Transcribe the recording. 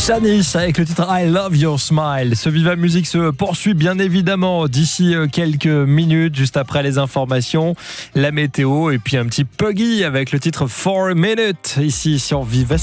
Shanice avec le titre I Love Your Smile. Ce Viva Musique se poursuit bien évidemment d'ici quelques minutes, juste après les informations, la météo et puis un petit Puggy avec le titre 4 Minutes ici sur Viva.